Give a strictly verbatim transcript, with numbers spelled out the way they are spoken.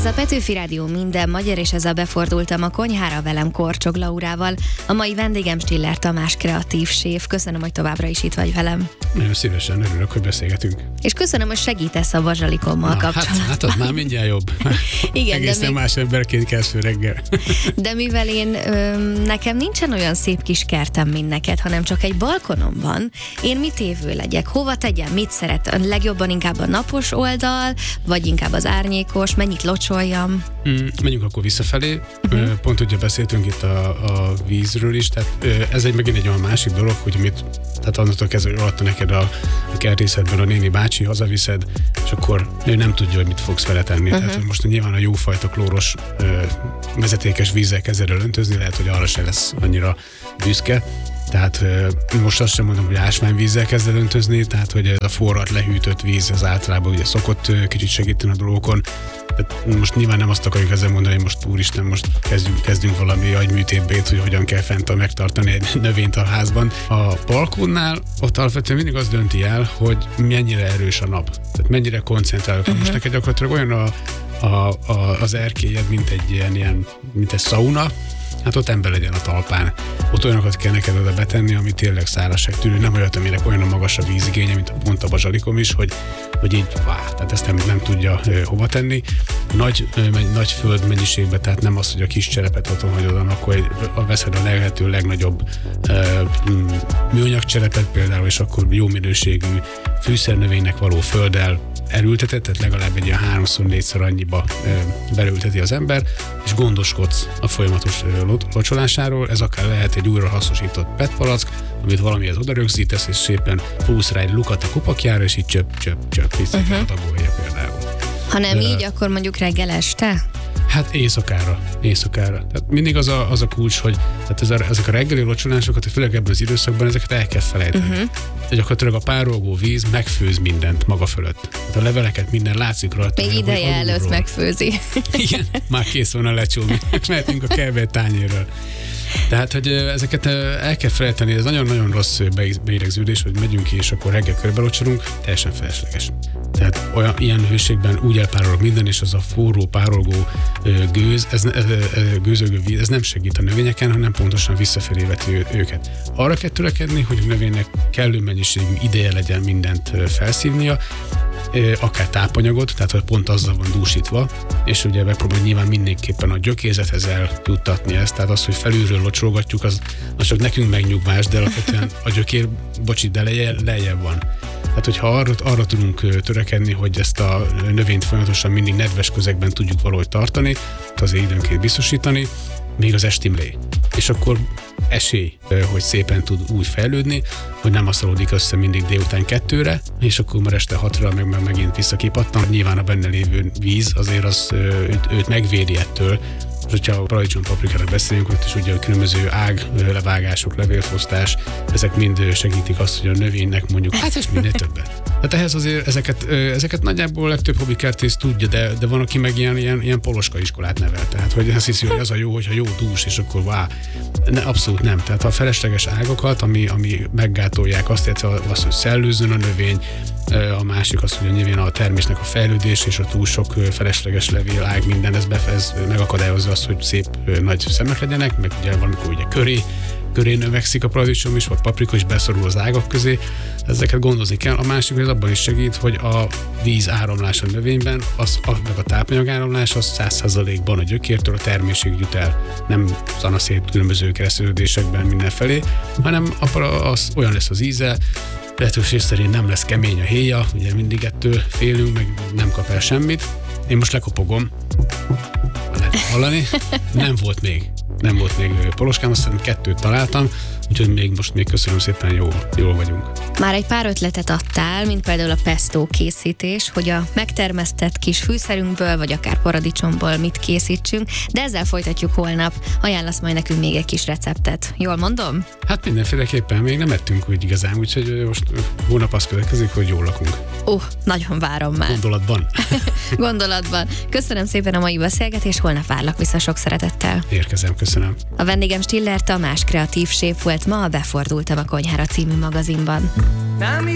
Ez a Petőfi Rádió minden magyar, és ezzel befordultam a konyhára velem Korcsog Laurával. A mai vendégem Stiller Tamás, kreatív séf. Köszönöm, hogy továbbra is itt vagy velem. Nagyon szívesen, örülök, hogy beszélgetünk. És köszönöm, hogy segítesz a bazsalikommal kapcsolatban. Hát, hát az már mindjárt jobb. Igen, egészen de még... más emberként kelsz föl reggel. De mivel én, ö, nekem nincsen olyan szép kis kertem, mint neked, hanem csak egy balkonom van, én mit évő legyek? Hova tegyem? Mit szeret? A legjobban inkább a napos oldal, vagy inkább az árnyékos? Mennyit locsoljam? Mm, menjünk akkor visszafelé. Uh-huh. Pont ugye beszéltünk itt a, a vízről is, tehát ez egy megint egy olyan másik dolog, hogy mit, tehát annatól kezdve, hogy alatta neked a, a kertészetben a néni bácsi, hazaviszed, és akkor ő nem tudja, hogy mit fogsz vele tenni. Uh-huh. Tehát most nyilván a jófajta klóros vezetékes vízzel kezded el öntözni, lehet, hogy arra se lesz annyira büszke. Tehát most azt sem mondom, hogy ásványvízzel kezded öntözni, tehát hogy ez a forrad, lehűtött víz, ez általában ugye szokott kicsit segíteni a dolgokon. Tehát most nyilván nem azt akarjuk ezzel mondani, hogy most úristen, most kezdjünk, kezdünk valami agyműtétbét, hogy hogyan kell fent megtartani egy növényt a házban. A balkónnál ott alapvetően mindig az dönti el, hogy mennyire erős a nap, tehát mennyire koncentrálok. Uh-huh. Most neked gyakorlatilag olyan a, a, a, az erkélyed, mint egy ilyen, ilyen mint egy szauna, hát ott ember legyen a talpán. Ott olyanokat kell neked oda betenni, ami tényleg szárazságtűrő, nem olyat, aminek olyan a magas a vízigénye, mint a pont a bazsalikom is, hogy, hogy így, vá, tehát ezt nem, nem tudja ö, hova tenni. Nagy, ö, nagy föld mennyiségben, tehát nem az, hogy a kis cserepet otthon hagyod, akkor egy, a veszed a lehető legnagyobb ö, műanyag cserepet például, és akkor jó minőségű fűszernövénynek való földdel elültetett, tehát legalább egy ilyen háromszor, négyszer annyiba ö, belülteti az ember, és gondoskodsz a folyamatos ö, locsolásáról. Ez akár lehet egy újra hasznosított pé é té palack, amit valamihez oda rögzítesz, és szépen fúsz rá egy lukat a kupakjára, és így csöp, csöp, csöp, hiszik uh-huh. a tagolja például. Ha nem De, így, akkor mondjuk reggel este? Hát éjszakára, éjszakára. Tehát mindig az a, az a kulcs, hogy tehát ez a, ezek a reggeli locsolásokat, főleg ebben az időszakban, ezeket el kell felejteni. Uh-huh. Gyakorlatilag a párolgó víz megfőz mindent maga fölött. Tehát a leveleket minden látszik rajta. Még ideje előtt megfőzi. Igen, már kész van a lecsó, mehetünk a kelbe tányérről. Tehát, hogy ezeket el kell felejteni, ez nagyon-nagyon rossz beidegződés, hogy megyünk ki, és akkor reggel körbelocsolunk, teljesen felesleges. Tehát olyan, ilyen hőségben úgy elpárolog minden, és az a forró, párolgó gőz, ez, ez, gőzögő víz, ez nem segít a növényeken, hanem pontosan visszafelé veti őket. Arra kell törekedni, hogy a növénynek kellő mennyiségű ideje legyen mindent felszívnia, akár tápanyagot, tehát hogy pont azzal van dúsítva, és ugye megpróbáljuk nyilván mindenképpen a gyökérzethez eljuttatni ezt, tehát az, hogy felülről locsolgatjuk, az, az csak nekünk megnyugvás, de alapvetően a gyökér, bocsi, de lejjebb, lejjebb van. Tehát, hogyha arra, arra tudunk törekedni, hogy ezt a növényt folyamatosan mindig nedves közegben tudjuk valahogy tartani, azért időnként biztosítani, még az estimlé. És akkor esély, hogy szépen tud úgy fejlődni, hogy nem aszalódik össze mindig délután kettőre, és akkor már este hatra meg, meg megint visszakipattan. Nyilván a benne lévő víz azért az őt, őt megvédi ettől. És hogyha a paradicsom paprikára beszélünk, ott is ugye a különböző ág, levágások, levélfosztás, ezek mind segítik azt, hogy a növénynek mondjuk, hát és minél többet. Hát ehhez azért ezeket, ezeket nagyjából a legtöbb hobbikertész tudja, de, de van, aki meg ilyen, ilyen, ilyen poloska iskolát nevel. Tehát, hogy azt hiszi, hogy az a jó, hogyha jó dús, és akkor vá. Ne, abszolút nem. Tehát a felesleges ágakat, ami, ami meggátolják azt, illetve azt, hogy szellőzzön a növény, a másik az, hogy nyilván a termésnek a fejlődés és a túl sok felesleges levél, ág, minden, ez, befez, megakadályozza azt, hogy szép nagy szemek legyenek, meg ugye valamikor ugye köré, köré növekszik a paradicsom is, vagy paprika is beszorul az ágak közé, ezeket gondozni kell. A másik, hogy az abban is segít, hogy a víz áramlás a növényben, az, a, meg a tápanyag áramlás, az száz százalékban a gyökértől a termésig jut el, nem szanaszét különböző keresztülődésekben mindenfelé, hanem az olyan lesz az íze, lehetőség szerint nem lesz kemény a héja, ugye mindig ettől félünk, meg nem kap el semmit. Én most lekopogom, lehet hallani, nem volt még, nem volt még poloskám, azt hiszem kettőt találtam, úgyhogy még most még köszönöm szépen, jól, jól vagyunk. Már egy pár ötletet adtál, mint például a pesto készítés, hogy a megtermesztett kis fűszerünkből, vagy akár paradicsomból mit készítsünk, de ezzel folytatjuk holnap. Ajánlasz majd nekünk még egy kis receptet. Jól mondom? Hát mindenféleképpen még nem ettünk úgy igazán, úgyhogy most hónap az következik, hogy jól lakunk. Ó, uh, nagyon várom már. Gondolatban. Gondolatban. Köszönöm szépen a mai beszélgetést, holnap várlak vissza sok szeretettel. Érkezem, köszönöm. A vendégem Stiller Tamás, kreatív séf volt ma a Befordultam a konyhára című magazinban.